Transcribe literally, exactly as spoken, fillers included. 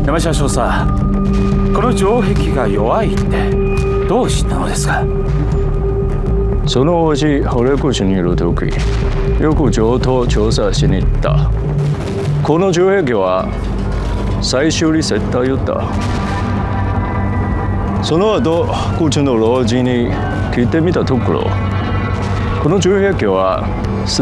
山下少佐、この城壁が弱いってどう知ったのですか？ そのうち掘り口にいる時、よく上等調査しに行った。この城壁は最終に絶対言った。その後、こっちの老人に聞いてみたところ、この城壁は素